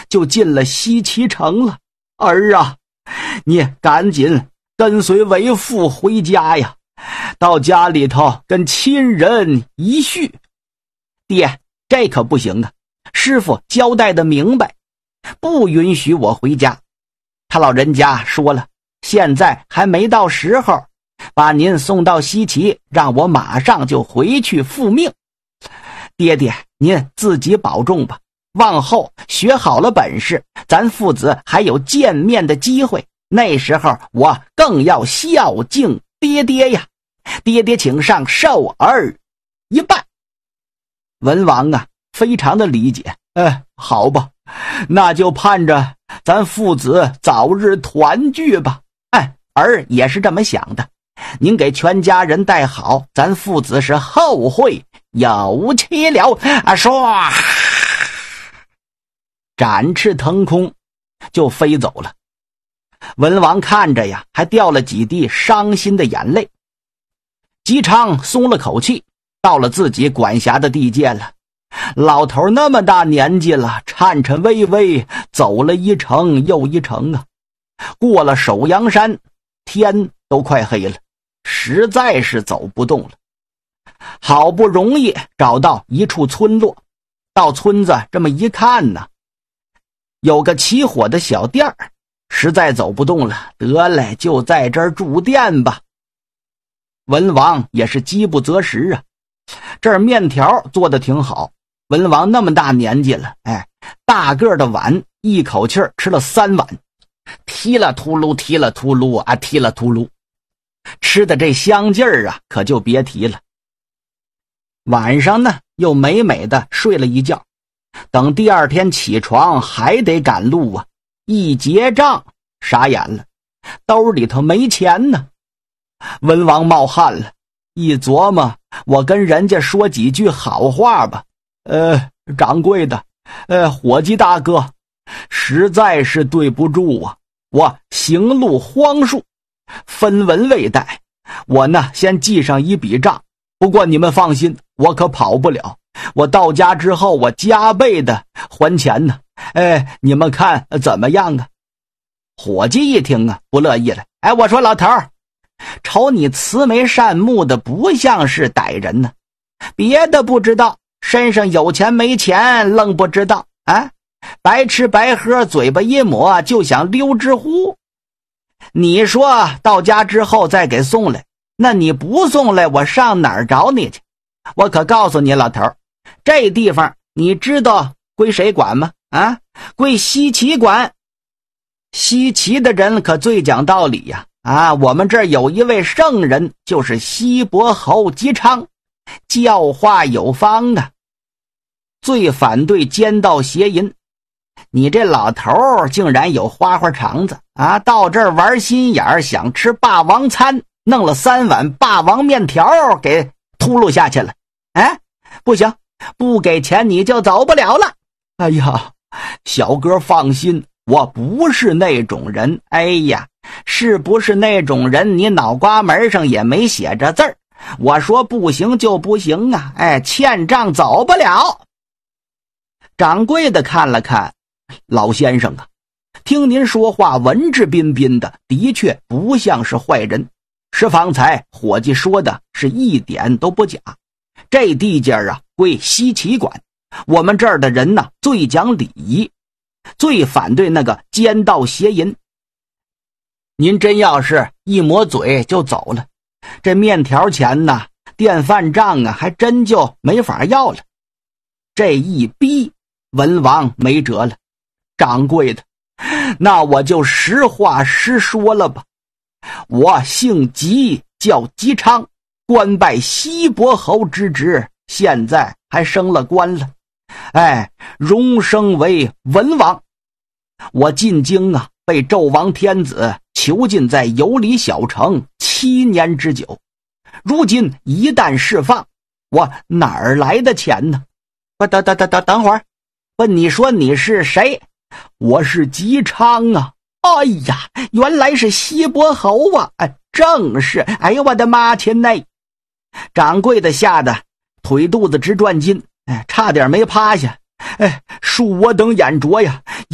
就进了西岐城了。儿啊，你赶紧跟随为父回家呀，到家里头跟亲人一叙。爹，这可不行啊，师傅交代的明白，不允许我回家。他老人家说了，现在还没到时候，把您送到西岐，让我马上就回去复命。爹爹，您自己保重吧，往后学好了本事，咱父子还有见面的机会，那时候我更要孝敬爹爹呀。爹爹请上，受儿一拜。文王啊，非常的理解，好吧，那就盼着咱父子早日团聚吧。儿也是这么想的，您给全家人带好，咱父子是后会有期了啊！唰，展翅腾空就飞走了。文王看着呀，还掉了几滴伤心的眼泪。姬昌松了口气，到了自己管辖的地界了。老头那么大年纪了，颤颤巍巍走了一程又一程啊。过了首阳山，天都快黑了，实在是走不动了。好不容易找到一处村落，到村子这么一看呢，有个起火的小店儿，实在走不动了，得嘞，就在这儿住店吧。文王也是饥不择食啊，这儿面条做得挺好。文王那么大年纪了，大个的碗一口气吃了3碗，踢了秃噜踢了秃噜啊，踢了秃噜，吃的这香劲儿啊，可就别提了。晚上呢，又美美的睡了一觉，等第二天起床还得赶路啊，一结账傻眼了，兜里头没钱呢。文王冒汗了，一琢磨，我跟人家说几句好话吧。掌柜的，伙计大哥，实在是对不住啊，我行路荒疏，分文未带，我呢先记上一笔账，不过你们放心，我可跑不了，我到家之后我加倍的还钱呢。你们看怎么样啊？伙计一听啊，不乐意了，我说老头儿，瞅你慈眉善目的，不像是歹人呢，别的不知道，身上有钱没钱愣不知道啊！白吃白喝，嘴巴一抹就想溜之乎？你说到家之后再给送来，那你不送来，我上哪儿找你去？我可告诉你老头，这地方你知道归谁管吗？归西岐管。西岐的人可最讲道理呀！我们这儿有一位圣人，就是西伯侯姬昌，教化有方啊。最反对奸盗邪淫，你这老头儿竟然有花花肠子到这儿玩心眼，想吃霸王餐，弄了3碗霸王面条给秃噜下去了。不行，不给钱你就走不了了。哎呀，小哥放心，我不是那种人。是不是那种人，你脑瓜门上也没写着字儿。我说不行就不行啊，欠账走不了。掌柜的看了看，老先生啊，听您说话文质彬彬的，的确不像是坏人，是方才伙计说的是一点都不假。这地界啊归西岐管，我们这儿的人呢最讲礼仪，最反对那个奸盗邪淫。您真要是一抹嘴就走了，这面条钱呢，电饭账啊，还真就没法要了。这一逼，文王没辙了。掌柜的，那我就实话实说了吧。我姓姬，叫姬昌，官拜西伯侯之职，现在还升了官了，荣升为文王。我进京啊，被纣王天子囚禁在游离小城7年之久，如今一旦释放，我哪儿来的钱呢？等会儿，问你说你是谁？我是姬昌啊。哎呀，原来是西伯侯啊！正是，哎呀我的妈亲嘞！掌柜的吓得腿肚子直转筋，差点没趴下。恕我等眼拙呀！